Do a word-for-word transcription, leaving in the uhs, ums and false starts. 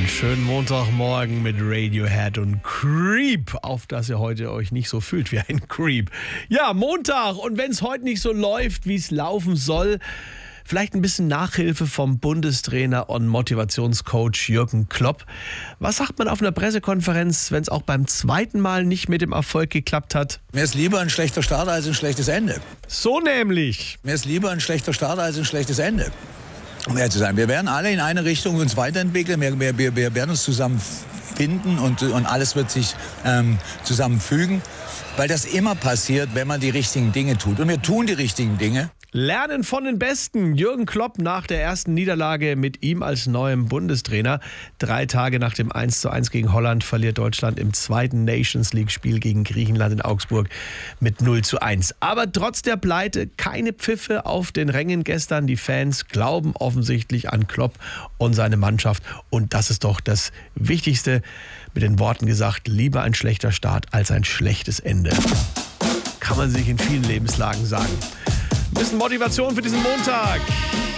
schönen Montagmorgen mit Radiohead und Creep, auf dass ihr heute euch nicht so fühlt wie ein Creep. Ja, Montag, und wenn es heute nicht so läuft, wie es laufen soll, vielleicht ein bisschen Nachhilfe vom Bundestrainer und Motivationscoach Jürgen Klopp. Was sagt man auf einer Pressekonferenz, wenn es auch beim zweiten Mal nicht mit dem Erfolg geklappt hat? Mir ist lieber ein schlechter Start als ein schlechtes Ende. So nämlich. Mir ist lieber ein schlechter Start als ein schlechtes Ende. Um ehrlich zu sein, wir werden alle in eine Richtung uns weiterentwickeln, wir, wir, wir, wir werden uns zusammen finden und, und alles wird sich ähm, zusammenfügen, weil das immer passiert, wenn man die richtigen Dinge tut. Und wir tun die richtigen Dinge. Lernen von den Besten. Jürgen Klopp nach der ersten Niederlage mit ihm als neuem Bundestrainer. Drei Tage nach dem eins zu eins gegen Holland verliert Deutschland im zweiten Nations League-Spiel gegen Griechenland in Augsburg mit null zu eins. Aber trotz der Pleite keine Pfiffe auf den Rängen gestern. Die Fans glauben offensichtlich an Klopp und seine Mannschaft. Und das ist doch das Wichtigste. Mit den Worten gesagt, lieber ein schlechter Start als ein schlechtes Ende. Kann man sich in vielen Lebenslagen sagen. Ein bisschen Motivation für diesen Montag.